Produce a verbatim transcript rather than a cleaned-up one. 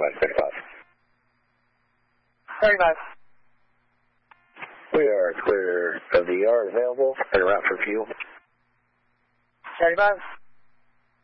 Mike thirty-five. thirty-five. We are clear of the yard available and route for fuel. thirty-five.